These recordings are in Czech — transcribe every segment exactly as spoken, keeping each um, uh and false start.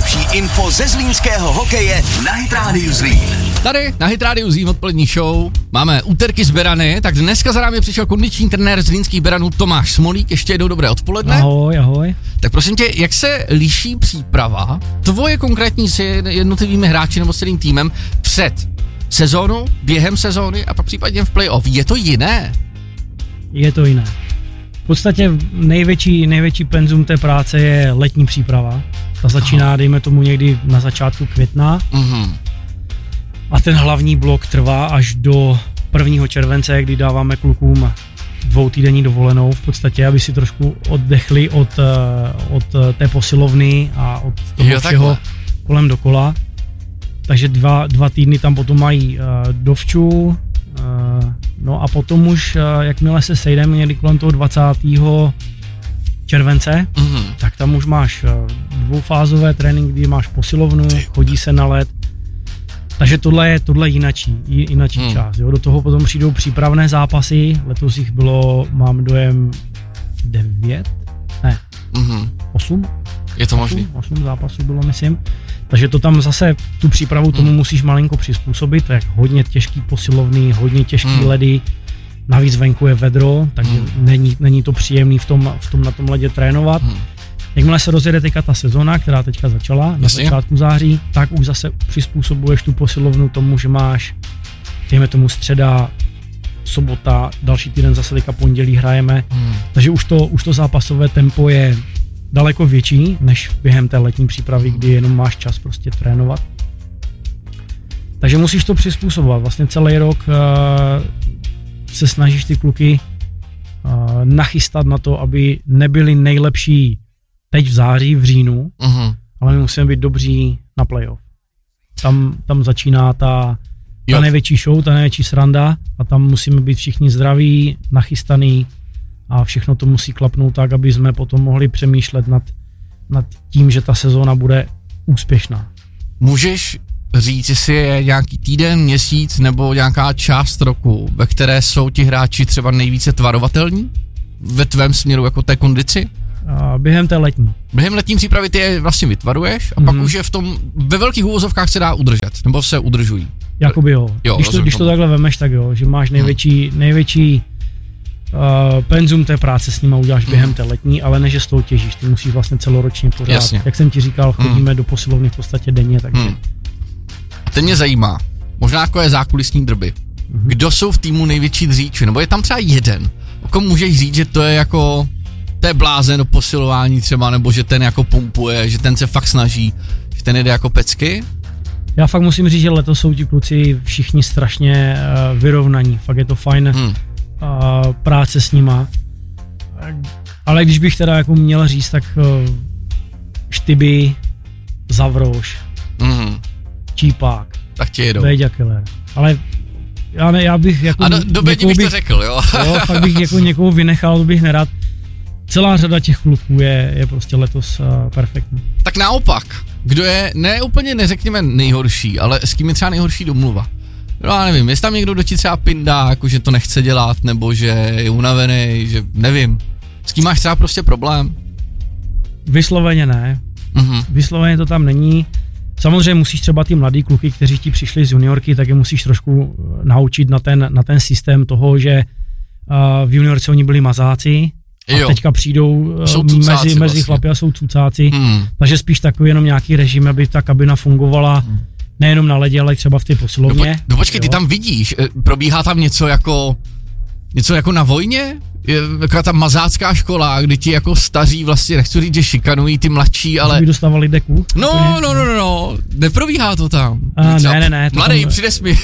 nejlepší info ze zlínského hokeje na Hit Radio Zlín. Tady na Hit Radio Zlín odpolední show máme úterky z Berany, tak dneska za námi přišel kondiční trenér zlínských Beranů Tomáš Smolík. Ještě jednou dobré odpoledne. Ahoj, ahoj. Tak prosím tě, jak se liší příprava tvoje konkrétní s jednotlivými hráči nebo s celým týmem před sezónou, během sezóny a pak případně v playoff? Je to jiné? Je to jiné. V podstatě největší, největší penzum té práce je letní příprava. Ta začíná, Aha. dejme tomu, někdy na začátku května. Uh-huh. A ten hlavní blok trvá až do prvního července, kdy dáváme klukům dvoutýdenní dovolenou v podstatě, aby si trošku oddechli od, od té posilovny a od toho jo, všeho takhle. Kolem dokola. Takže dva, dva týdny tam potom mají uh, dovču, uh, no a potom už, uh, jakmile se sejdeme někdy kolem toho dvacátého července, mm-hmm. tak tam už máš uh, dvoufázové trénink, kdy máš posilovnu, chodí se na led. Takže tohle je tohle jinačí, jinačí mm. část. Jo. Do toho potom přijdou přípravné zápasy, letos jich bylo, mám dojem, devět? Ne, mm-hmm. osm? Je to možný? osm zápasů bylo, myslím. Takže to tam zase, tu přípravu tomu mm. musíš malinko přizpůsobit, to je hodně těžký posilovný, hodně těžký mm. ledy, navíc venku je vedro, takže mm. není, není to příjemný v tom, v tom na tom ledě trénovat. Mm. Jakmile se rozjede teďka ta sezona, která teďka začala na Jasně. začátku září, tak už zase přizpůsobuješ tu posilovnu tomu, že máš, dejme tomu středa, sobota, další týden zase teďka pondělí hrajeme, mm. takže už to, už to zápasové tempo je daleko větší, než během té letní přípravy, kdy jenom máš čas prostě trénovat. Takže musíš to přizpůsobovat. Vlastně celý rok uh, se snažíš ty kluky uh, nachystat na to, aby nebyli nejlepší teď v září, v říjnu, uh-huh. ale my musíme být dobří na playoff. Tam, tam začíná ta, ta největší show, ta největší sranda a tam musíme být všichni zdraví, nachystaný, a všechno to musí klapnout tak, aby jsme potom mohli přemýšlet nad, nad tím, že ta sezóna bude úspěšná. Můžeš říct, jestli je nějaký týden, měsíc nebo nějaká část roku, ve které jsou ti hráči třeba nejvíce tvarovatelní ve tvém směru jako té kondici? A během té letní. Během letní přípravy ty je vlastně vytvaruješ a mm. pak už je v tom, ve velkých úvozovkách se dá udržet, nebo se udržují. Jakoby jo. jo když to, když to takhle vemeš, tak jo, že máš největší, mm. největší Uh, penzum té práce s nima uděláš během mm. té letní, ale ne, že z toho těžíš, ty musíš vlastně celoročně pořád. Jasně. Jak jsem ti říkal, chodíme mm. do posilovny v podstatě denně, takže. Mm. To mě zajímá, možná jako je zákulisní drby. Mm. Kdo jsou v týmu největší dříči, nebo je tam třeba jeden, o kom můžeš říct, že to je jako, to je blázen do posilování třeba, nebo že ten jako pumpuje, že ten se fakt snaží, že ten jede jako pecky? Já fakt musím říct, že letos jsou ti kluci všichni strašně uh, vyrovnaní, fakt je to fajn. Mm. A práce s nima, ale když bych teda jako měl říct, tak uh, Štyby, Zavroš, mm. Čípák, tak tě jedou. Béďa Keller, ale já, ne, já bych jako... A do, do Béďi bych to řekl, jo? jo, fakt bych jako někoho vynechal, to bych nerad. Celá řada těch kluků je, je prostě letos uh, perfektní. Tak naopak, kdo je, ne úplně neřekněme nejhorší, ale s kým je třeba nejhorší domluva? No já nevím, jestli tam někdo, kdo ti třeba pindá, jako že to nechce dělat, nebo že je unavený, že nevím. S kým máš třeba prostě problém? Vysloveně ne. Uh-huh. Vysloveně to tam není. Samozřejmě musíš třeba ty mladý kluky, kteří ti přišli z juniorky, tak je musíš trošku naučit na ten, na ten systém toho, že uh, v juniorce oni byli mazáci a jo. teďka přijdou uh, mezi, mezi vlastně. chlapy a jsou cucáci. Hmm. Takže spíš takový jenom nějaký režim, aby ta kabina fungovala. Hmm. Nejenom na ledě, ale třeba v té posilovně. No, no počkej, ty tam vidíš, probíhá tam něco jako, něco jako na vojně? Je taková ta mazácká škola, kdy ti jako staří vlastně, nechci říct, že šikanují ty mladší, ale... By dostávali deku? No, no, no, no, no, neprobíhá to tam. A, ne, ne, ne. Mladej, tam... přides mi.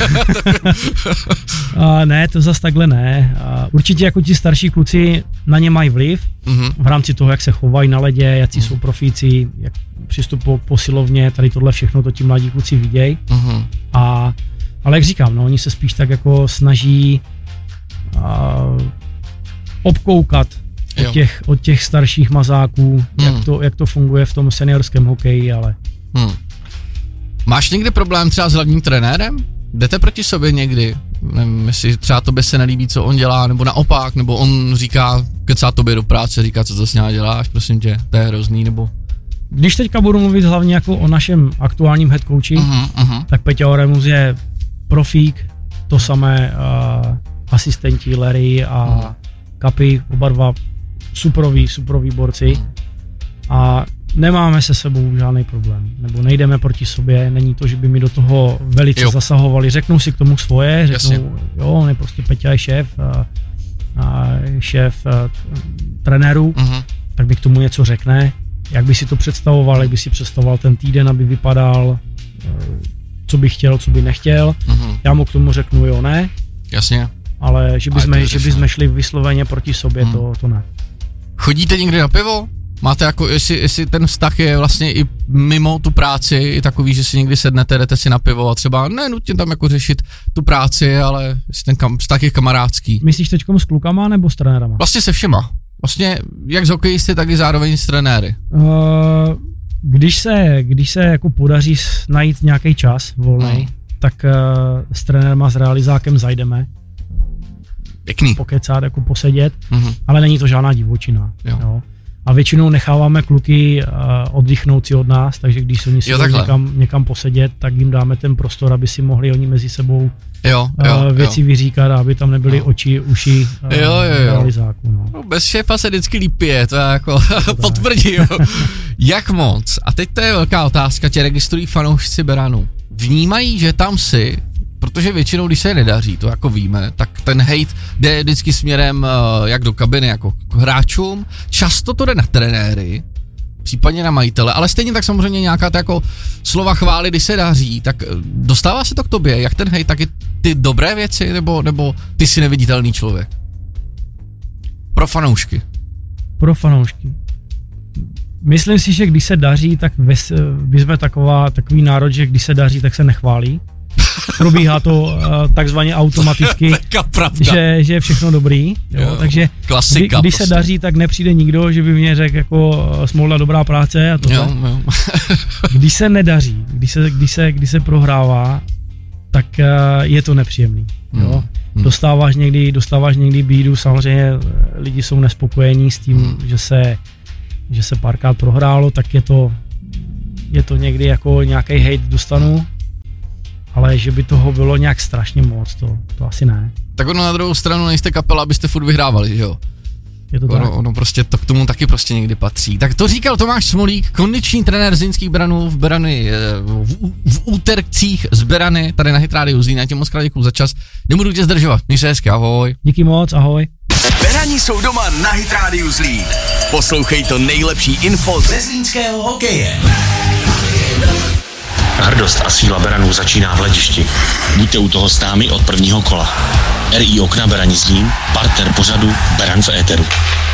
A, ne, to zas takhle ne. A určitě jako ti starší kluci na ně mají vliv, mm-hmm. v rámci toho, jak se chovají na ledě, jaký mm-hmm. jsou profíci, jak přistupují k posilovně, tady tohle všechno to ti mladí kluci vidějí. Mm-hmm. A, ale jak říkám, no, oni se spíš tak jako snaží a, obkoukat od těch, od těch starších mazáků, hmm. jak, to, jak to funguje v tom seniorském hokeji, ale... Hmm. Máš někdy problém třeba s hlavním trenérem? Jdete proti sobě někdy? Nevím, jestli třeba tobě se nelíbí, co on dělá, nebo naopak, nebo on říká, kecá tobě do práce, říká, co to s ním děláš, prosím tě, to je hrozný, nebo... Když teďka budu mluvit hlavně jako o našem aktuálním head coachi, uh-huh, uh-huh. tak Peťa Oremus je profík, to samé uh, asistenti Larry a uh-huh. Kapi, oba dva superoví, superoví borci a nemáme se sebou žádný problém, nebo nejdeme proti sobě, není to, že by mi do toho velice jo. zasahovali, řeknou si k tomu svoje, řeknou, Jasně. jo, on je prostě Peťa je šéf, a, a šéf a, trenérů, uh-huh. tak by k tomu něco řekne, jak by si to představoval, jak by si představoval ten týden, aby vypadal, co by chtěl, co by nechtěl, uh-huh. já mu k tomu řeknu jo, ne. Jasně. Ale že bychom, že bychom šli vysloveně proti sobě, hmm. to, to ne. Chodíte někdy na pivo? Máte jako, jestli, jestli ten vztah je vlastně i mimo tu práci, i takový, že si někdy sednete, jdete si na pivo a třeba ne nutně tam jako řešit tu práci, ale jestli ten kam, vztah je kamarádský. Myslíš teďkom s klukama nebo s trenérama? Vlastně se všema. Vlastně jak s hokejisty, tak i zároveň s trenéry. Uh, když se, když se jako podaří najít nějaký čas volnej, hmm. tak uh, s trenérem a s realizákem zajdeme. Pěkný. Pokecát, jako posedět, mm-hmm. ale není to žádná divočina. Jo. Jo. A většinou necháváme kluky uh, oddychnout si od nás, takže když se oni si někam, někam posedět, tak jim dáme ten prostor, aby si mohli oni mezi sebou jo, jo, uh, věci jo. vyříkat, aby tam nebyly jo. oči, uši uh, jo, jo, jo. realizáku. No. No, bez šéfa se vždycky líp pije, to já jako potvrdím. Jak moc? A teď to je velká otázka, tě registrují fanoušci Beranu. Vnímají, že tam si, protože většinou, když se nedaří, to jako víme, tak ten hate jde vždycky směrem uh, jak do kabiny, jako k hráčům. Často to jde na trenéry, případně na majitele, ale stejně tak samozřejmě nějaká ta jako slova chvály, když se daří, tak dostává se to k tobě, jak ten hate, tak i ty dobré věci, nebo, nebo ty jsi neviditelný člověk? Pro fanoušky. Pro fanoušky. Myslím si, že když se daří, tak my jsme taková, takový národ, že když se daří, tak se nechválí. Probíhá to uh, takzvaně automaticky, že, že je všechno dobrý, jo, jo, takže klasika, kdy, když prostě. se daří, tak nepřijde nikdo, že by mě řekl jako Smolda dobrá práce a to. Jo, jo. Když se nedaří, když se, když se, když se prohrává, tak uh, je to nepříjemný. Jo. Hmm. Dostáváš někdy, dostáváš někdy bídu, samozřejmě lidi jsou nespokojení s tím, hmm. že se, že se párkrát prohrálo, tak je to, je to někdy jako nějaký hate dostanu. Ale že by toho bylo nějak strašně moc, to, to asi ne. Tak ono na druhou stranu nejste kapela, abyste furt vyhrávali, jo? Je to ono, tak. Ono prostě to k tomu taky prostě někdy patří. Tak to říkal Tomáš Smolík, kondiční trenér zlínských Beranů v Berany, v, v útercích z Berany, tady na Hit Radio Zlín. Já tě moc krát děkuju za čas. Nebudu tě zdržovat, měj se hezky, ahoj. Díky moc, ahoj. Berani jsou doma na Hit Radio Zlín. Poslouchej to nejlepší info ze zlínského hokeje. Hrdost a síla Beranů začíná v hledišti. Buďte u toho s námi od prvního kola. R I Okna Berani Zlín, partner pořadu Beran v éteru.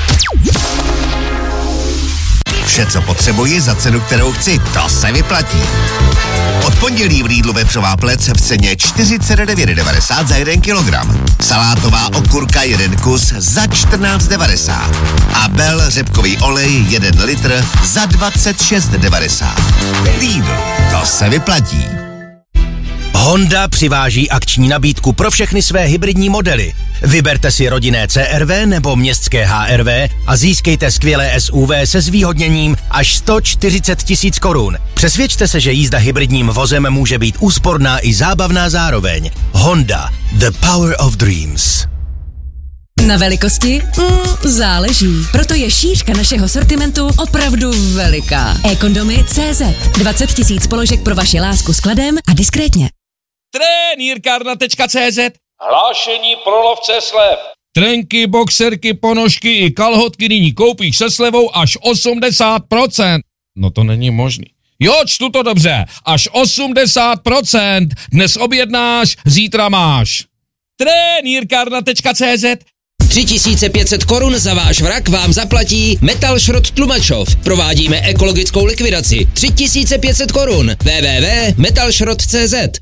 Vše, co potřebuji za cenu, kterou chci, to se vyplatí. Od pondělí v Lidlu vepřová plec v ceně čtyřicet devět devadesát za jeden kilogram. Salátová okurka jeden kus za čtrnáct devadesát. A Bell řepkový olej jeden litr za dvacet šest devadesát. Lidl, to se vyplatí. Honda přiváží akční nabídku pro všechny své hybridní modely. Vyberte si rodinné C R V nebo městské H R V a získejte skvělé S U V se zvýhodněním až sto čtyřicet tisíc korun. Přesvědčte se, že jízda hybridním vozem může být úsporná i zábavná zároveň. Honda, the power of dreams. Na velikosti? Mm, záleží. Proto je šířka našeho sortimentu opravdu veliká. E-kondomy tečka cé zet. dvacet tisíc položek pro vaši lásku s kladem a diskrétně. Trenýrkárna tečka cé zet. Hlášení pro lovce slev. Trenky, boxerky, ponožky i kalhotky nyní koupíš se slevou až osmdesát procent. No to není možný. Jo, čtu to dobře. Až osmdesát procent. Dnes objednáš, zítra máš. Trenýrkárna tečka cé zet. tři tisíce pět set korun za váš vrak vám zaplatí Metal Šrot Tlumačov. Provádíme ekologickou likvidaci. tři tisíce pět set korun. w w w tečka metalšrot tečka cé zet.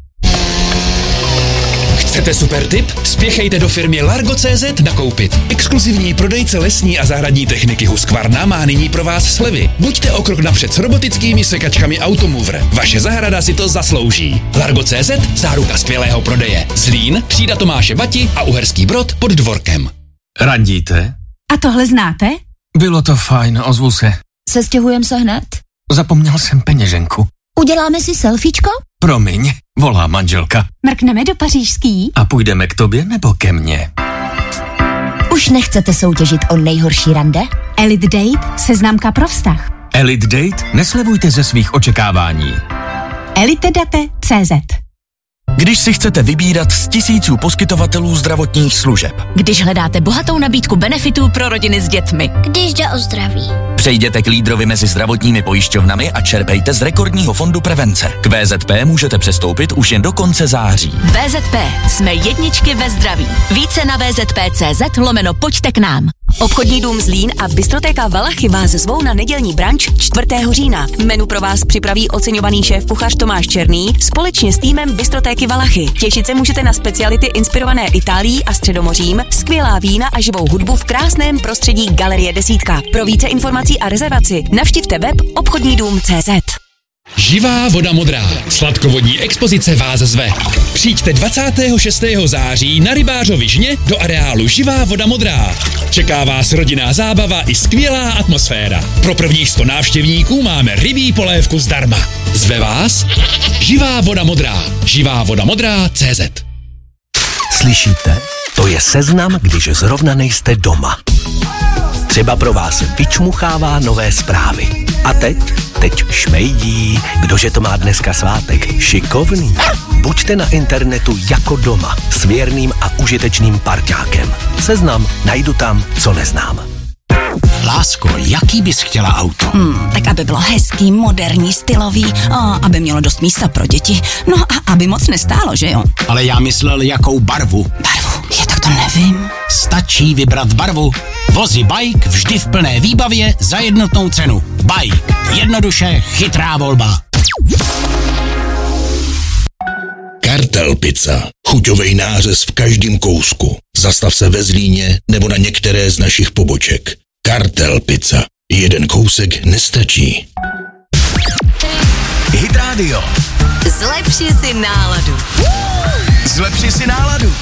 Chcete super tip? Spěchejte do firmy Largo tečka cé zet nakoupit. Exkluzivní prodejce lesní a zahradní techniky Husqvarna má nyní pro vás slevy. Buďte o krok napřed s robotickými sekačkami Automover. Vaše zahrada si to zaslouží. Largo tečka cé zet, záruka skvělého prodeje. Zlín, třída Tomáše Bati a Uherský Brod pod Dvorkem. Randíte? A tohle znáte? Bylo to fajn, ozvu se. Sestěhujem se hned? zapomněl jsem peněženku. Uděláme si selfiečko? Promiň, volá manželka. Mrkneme do pařížský? A půjdeme k tobě nebo ke mně? Už nechcete soutěžit o nejhorší rande? Elite Date, seznamka pro vztah. Elite Date? Neslevujte ze svých očekávání. elitedate tečka cé zet. Když si chcete vybírat z tisíců poskytovatelů zdravotních služeb. Když hledáte bohatou nabídku benefitů pro rodiny s dětmi. Když jde o zdraví. Přejděte k lídrovi mezi zdravotními pojišťovnami a čerpejte z rekordního fondu prevence. K vé zet pé můžete přestoupit už jen do konce září. vé zet pé. Jsme jedničky ve zdraví. Více na vé zet pé tečka cé zet lomeno pojďte k nám. Obchodní dům Zlín a Bystrotéka Valachy vás zvou na nedělní brunch čtvrtého října. Menu pro vás připraví oceňovaný šéf kuchař Tomáš Černý společně s týmem Bystrotéky Valachy. Těšit se můžete na speciality inspirované Itálií a Středomořím, skvělá vína a živou hudbu v krásném prostředí Galerie Desítka. Pro více informací a rezervaci navštivte web obchodní dům tečka cé zet. Živá voda modrá. Sladkovodní expozice vás zve. Přijďte dvacátého šestého září na Rybářovy žně do areálu Živá voda modrá. Čeká vás rodinná zábava i skvělá atmosféra. Pro prvních sto návštěvníků máme rybí polévku zdarma. Zve vás Živá voda modrá. živá voda modrá tečka cé zet. Slyšíte? To je seznam, když zrovna nejste doma. Třeba pro vás vyčmuchává nové zprávy. A teď? Teď šmejdí. Kdože to má dneska svátek? Šikovný. Buďte na internetu jako doma. S věrným a užitečným parťákem. Seznam najdu tam, co neznám. Lásko, jaký bys chtěla auto? Hmm, tak aby bylo hezký, moderní, stylový, a aby mělo dost místa pro děti. No a aby moc nestálo, že jo? Ale já myslel, jakou barvu. Barvu? Je, tak to nevím. Stačí vybrat barvu. Vozy Bike vždy v plné výbavě za jednotnou cenu. Bike. Jednoduše chytrá volba. Kartel Pizza. Chuťovej nářez v každém kousku. Zastav se ve Zlíně nebo na některé z našich poboček. Kartel Pizza. Jeden kousek nestačí. Hit Radio. Zlepši si náladu. Zlepši si náladu.